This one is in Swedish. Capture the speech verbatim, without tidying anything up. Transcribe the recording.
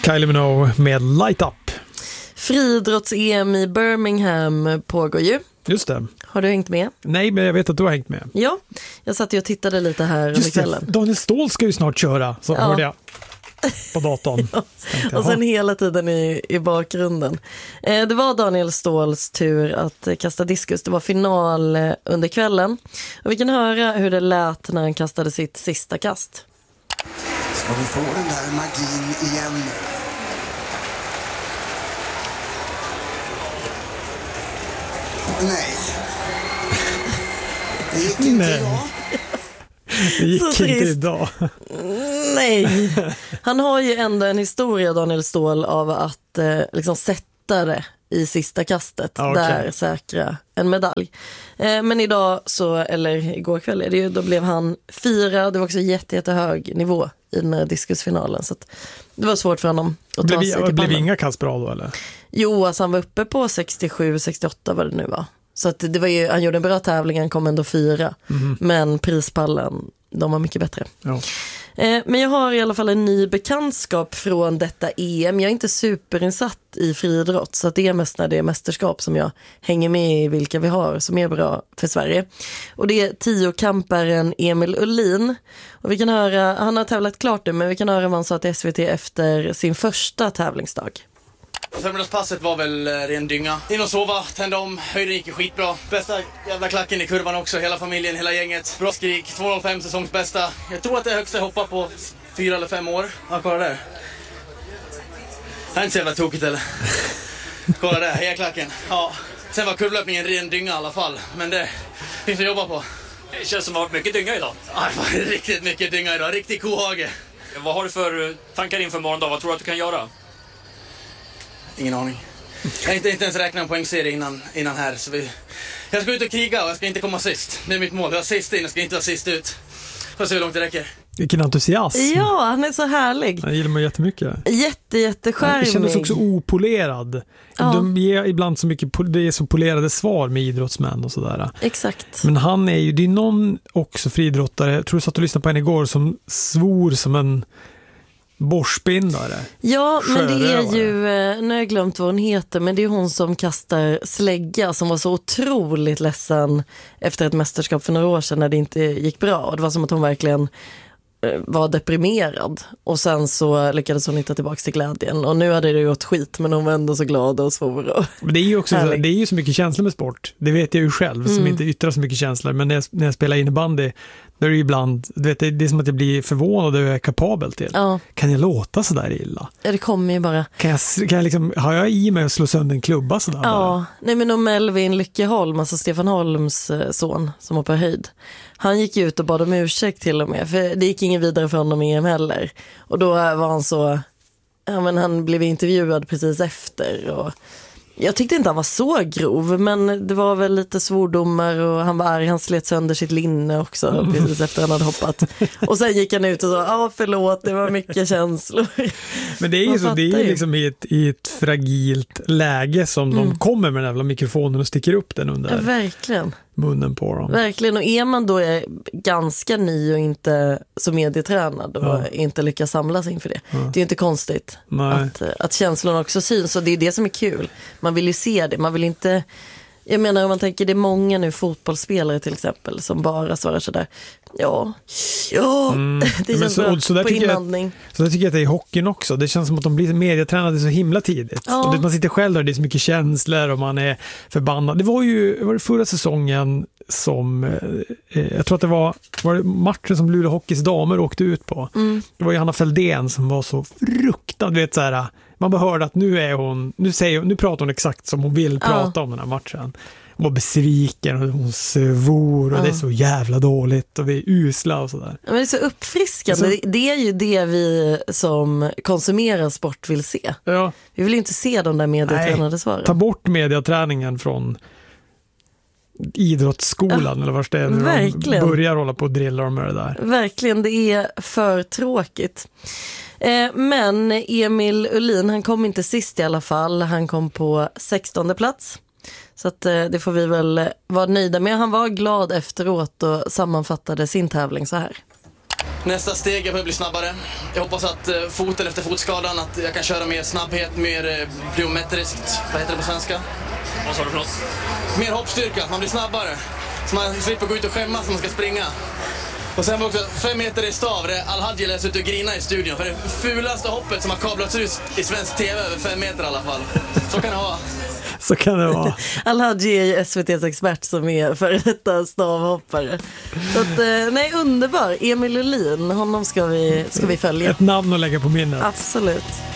Kylie Minogue med Light Up. Friidrotts-E M i Birmingham pågår ju. Just det. Har du hängt med? Nej, men jag vet att du har hängt med. Ja, jag satt ju och tittade lite här under kvällen. Det, Daniel Ståhl ska ju snart köra, så ja. Hörde jag på datorn. Ja. Och sen hela tiden i, i bakgrunden. Eh, det var Daniel Ståhls tur att kasta diskus. Det var final eh, under kvällen. Och vi kan höra hur det lät när han kastade sitt sista kast. Ska vi få den där magin igen? Nej. Det gick inte Nej. idag. Det gick Så inte trist. idag. Nej. Han har ju ändå en historia, Daniel Ståhl, av att eh, liksom sätta det i sista kastet. Ah, okay. Där säkra en medalj. Eh, men idag så, eller igår kväll är det ju, då blev han fyra. Det var också jätte, jättehög nivå i den här diskusfinalen. Så att det var svårt för honom att blev, ta sig till blev pannan. inga kast bra då, eller? Jo, alltså han var uppe på sextiosju sextioåtta vad det nu var. Så att det var ju, han gjorde en bra tävling, han kom ändå fyra. Mm. Men prispallen, de var mycket bättre. Ja. Eh, men jag har i alla fall en ny bekantskap från detta E M. Jag är inte superinsatt i friidrott, så att det är mest när det är mästerskap som jag hänger med i vilka vi har som är bra för Sverige. Och det är tiokamparen Emil Ullin. Och vi kan höra, han har tävlat klart nu, men vi kan höra vad han sa till S V T efter sin första tävlingsdag. Förmiddagspasset var väl ren dynga. In och sova, tända om, höjden gick ju skitbra. Bästa jävla klacken i kurvan också, hela familjen, hela gänget. Bra skrik, två noll fem säsongsbästa. Jag tror att det är högsta jag hoppat på fyra eller fem år. Ja, kolla där. Det är inte så jävla tokigt eller? Kolla där, heja klacken. Ja. Sen var kurvlöpningen ren dynga i alla fall, men det finns att jobba på. Det känns som att det har varit mycket dynga idag. Ja, det var riktigt mycket dynga idag, riktigt kohage. Vad har du för tankar inför morgondag? Vad tror du att du kan göra? Ingen aning. Jag har inte, inte ens räknat en poängserie innan, innan här. Så vi, jag ska ut och kriga och jag ska inte komma sist. Det är mitt mål. Jag är sist in, jag ska inte vara sist ut. Får se hur långt det räcker. Vilken entusiasm. Ja, han är så härlig. Jag gillar mig jättemycket. Jätte, jättecharmig. Det kändes också opolerad. Ja. De ger ibland så mycket, det är så polerade svar med idrottsmän och sådär. Exakt. Men han är ju, det är någon också friidrottare, jag tror du satt och lyssnade på henne igår, som svor som en borstbindare. Ja, men det är Sjörövare. ju, nu har jag glömt vad hon heter, men det är hon som kastar slägga, som var så otroligt ledsen efter ett mästerskap för några år sedan när det inte gick bra. Och det var som att hon verkligen var deprimerad. Och sen så lyckades hon hitta tillbaka till glädjen. Och nu hade det gjort skit, men hon var ändå så glad och svor. Och Men det är ju också så, det är ju så mycket känslor med sport. Det vet jag ju själv, mm. som inte yttrar så mycket känslor. Men när jag, när jag spelar innebandy, då är det ibland, du vet, det är som att jag blir förvånad över vad jag är kapabel till. Ja. Kan jag låta så där illa? Ja, det kommer ju bara. Kan jag, kan jag liksom, har jag i mig att slå sönder en klubba så där? Ja, bara? nej men om Melvin Lyckeholm, alltså Stefan Holms son som hoppar höjd. Han gick ut och bad om ursäkt till och med, för det gick ingen vidare för honom i E M heller. Och då var han så, ja men han blev intervjuad precis efter och jag tyckte inte han var så grov, men det var väl lite svordomar och han var arg, han slet sönder sitt linne också mm. precis efter han hade hoppat. Och sen gick han ut och sa, ja förlåt, det var mycket känslor. Men det är ju så, det är ju liksom i ett, i ett fragilt läge som mm. de kommer med den jävla mikrofonen och sticker upp den under ja, verkligen. munnen på dem. Verkligen, och är man då är ganska ny och inte så medietränad och ja. inte lyckas samla sig inför det. Ja. Det är ju inte konstigt att, att känslorna också syns, och det är det som är kul. Man vill ju se det, man vill inte, jag menar om man tänker, det är många nu fotbollsspelare till exempel som bara svarar sådär, ja, ja, mm. det känns så, bra så där på inandning. Jag, så där tycker jag att det är i hockeyn också. Det känns som att de blir medietränade så himla tidigt. Ja. Och det, man sitter själv där, det är så mycket känslor och man är förbannad. Det var ju var det förra säsongen som, eh, jag tror att det var, var det matchen som Luleå Hockeys damer åkte ut på. Mm. Det var ju Hanna Fälldén som var så fruktad, vet så här. Man bara hörde att nu är hon, nu säger hon, nu pratar hon exakt som hon vill prata ja. om den här matchen. Hon var besviken och hon svor och ja. det är så jävla dåligt och vi är usla och sådär. Men det är så uppfriskande. Så, det är ju det vi som konsumerar sport vill se. Ja. Vi vill ju inte se de där medietränade svaren. Ta bort mediaträningen från idrottsskolan ja, eller vart det är när de börjar hålla på och drilla dem med det där. Verkligen, det är för tråkigt. Eh, men Emil Ullin, han kom inte sist i alla fall. Han kom på sextonde plats. Så att, eh, det får vi väl vara nöjda med. Han var glad efteråt och sammanfattade sin tävling så här. Nästa steg, jag behöver bli snabbare. Jag hoppas att eh, foten efter fotskadan, att jag kan köra mer snabbhet, mer eh, plyometriskt, vad heter det på svenska? Vad sa du för något? Mer hoppstyrka, att man blir snabbare. Så man slipper gå ut och skämmas när man ska springa. Och sen var också fem meter i stav, det Al-Hadji läser ut och grina i studion. För det fulaste hoppet som har kablats ut i svensk tv över fem meter i alla fall. Så kan det vara. Så kan det vara. Al-Hadji är ju S V T:s expert som är för detta stavhoppare. Så att, nej, underbar. Emil Ullin, honom ska vi, ska vi följa. Ett namn att lägga på minnet. Absolut.